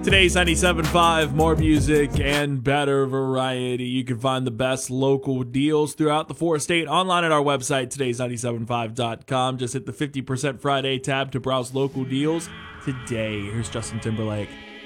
Today's 97.5, more music and better variety. You can find the best local deals throughout the four-state online at our website, todays975.com. Just hit the 50% Friday tab to browse local deals today. Here's Justin Timberlake.